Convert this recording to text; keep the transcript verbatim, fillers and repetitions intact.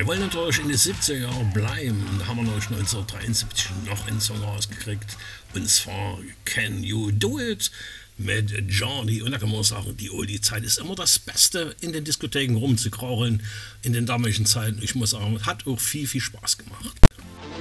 Wir wollen natürlich in den siebziger Jahren bleiben. Da haben wir nämlich neunzehnhundertdreiundsiebzig noch einen Song rausgekriegt. Und zwar Can You Do It mit Johnny. Und da kann man sagen, die Oldie-Zeit ist immer das Beste, in den Diskotheken rumzukraulen in den damaligen Zeiten. Ich muss sagen, hat auch viel, viel Spaß gemacht.